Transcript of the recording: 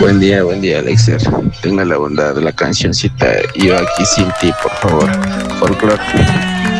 Buen día, Alexer. Tenga la bondad de la cancioncita Yo aquí sin ti, por favor. Folklore.